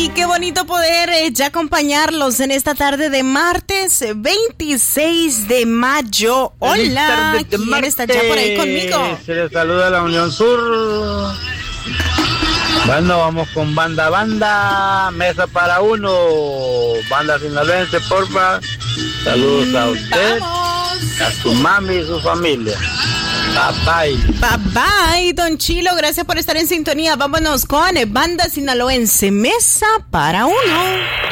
Y qué bonito poder ya acompañarlos en esta tarde de martes 26 de mayo. Hola, ¿quién está ya por ahí conmigo? Se les saluda la Unión Sur. Bueno, vamos con banda, mesa para uno. Banda sinaloense, porfa. Saludos a usted, a su mami y su familia. Bye bye. Bye bye, Don Chilo, gracias por estar en sintonía. Vámonos con banda sinaloense, mesa para uno.